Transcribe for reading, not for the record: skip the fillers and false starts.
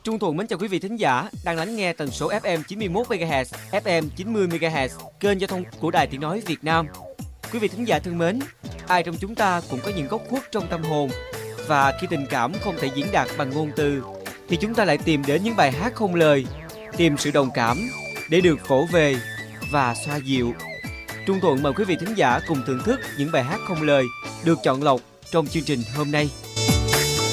Trung Thuận mến chào quý vị thính giả đang lắng nghe tần số FM 91 MHz, FM 90 MHz, kênh giao thông của Đài Tiếng nói Việt Nam. Quý vị thính giả thân mến, ai trong chúng ta cũng có những góc khuất trong tâm hồn, và khi tình cảm không thể diễn đạt bằng ngôn từ thì chúng ta lại tìm đến những bài hát không lời, tìm sự đồng cảm để được vỗ về và xoa dịu. Trung Thuận mời quý vị thính giả cùng thưởng thức những bài hát không lời được chọn lọc trong chương trình hôm nay.